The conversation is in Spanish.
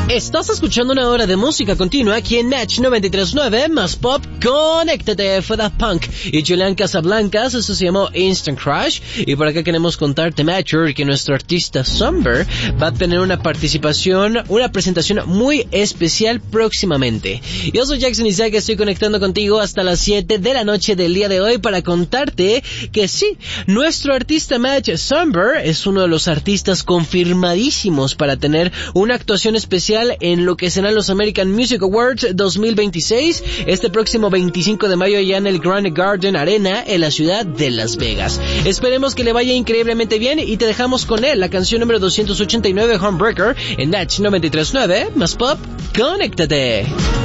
Estás escuchando una hora de música continua aquí en Match 93.9 más Pop. Conéctate, fue Daft Punk y Julián Casablancas. Eso se llamó Instant Crush. Y por acá queremos contarte, Matcher, que nuestro artista Somber va a tener una presentación muy especial próximamente. Yo soy Jackson Isaac, estoy conectando contigo hasta las 7 de la noche del día de hoy para contarte que sí, nuestro artista Match Somber es uno de los artistas confirmadísimos para tener una actuación especial en lo que serán los American Music Awards 2026, este próximo 25 de mayo allá en el Grand Garden Arena en la ciudad de Las Vegas. Esperemos que le vaya increíblemente bien y te dejamos con él, la canción número 289, Homebreaker, en Match 93.9, más Pop, conéctate.